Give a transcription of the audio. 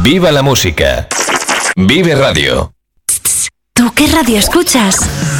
Viva la música. Vive Radio. ¿Tú qué radio escuchas?